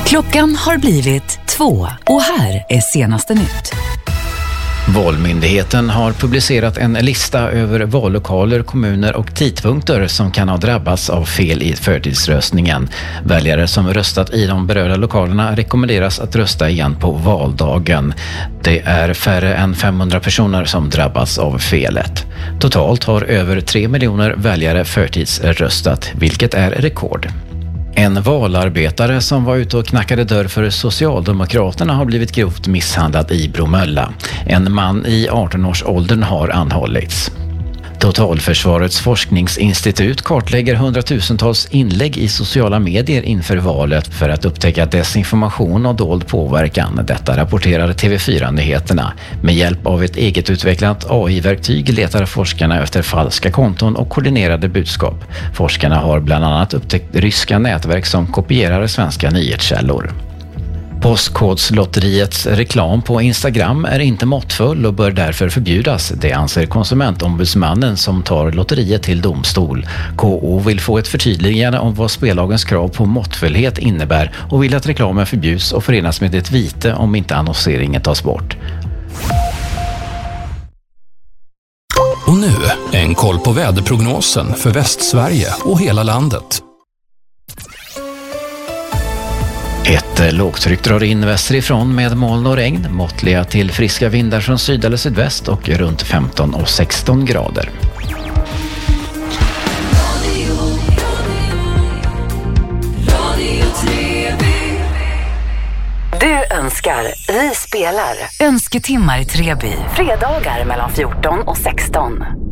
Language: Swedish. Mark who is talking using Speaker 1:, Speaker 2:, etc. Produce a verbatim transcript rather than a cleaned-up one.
Speaker 1: Klockan har blivit två och här är senaste nytt.
Speaker 2: Valmyndigheten har publicerat en lista över vallokaler, kommuner och tidpunkter som kan ha drabbats av fel i förtidsröstningen. Väljare som röstat i de berörda lokalerna rekommenderas att rösta igen på valdagen. Det är färre än femhundra personer som drabbats av felet. Totalt har över tre miljoner väljare förtidsröstat, vilket är rekord. En valarbetare som var ute och knackade dörr för Socialdemokraterna har blivit grovt misshandlad i Bromölla. En man i arton-årsåldern har anhållits. Totalförsvarets forskningsinstitut kartlägger hundratusentals inlägg i sociala medier inför valet för att upptäcka desinformation och dold påverkan. Detta rapporterar T V fyra-nyheterna. Med hjälp av ett eget utvecklat A I-verktyg letar forskarna efter falska konton och koordinerade budskap. Forskarna har bland annat upptäckt ryska nätverk som kopierar svenska nyhetskällor. Postkodslotteriets reklam på Instagram är inte måttfull och bör därför förbjudas. Det anser konsumentombudsmannen som tar lotteriet till domstol. K O vill få ett förtydligande om vad spellagens krav på måttfullhet innebär och vill att reklamen förbjuds och förenas med ett vite om inte annonseringen tas bort.
Speaker 3: Och nu en koll på väderprognosen för Västsverige och hela landet.
Speaker 2: Ett lågtryck drar in västerifrån med moln och regn, måttliga till friska vindar från syd eller sydväst och runt femton och sexton grader.
Speaker 1: Du önskar, vi spelar. Önsketimmar i Treby. Fredagar mellan fjorton och sexton.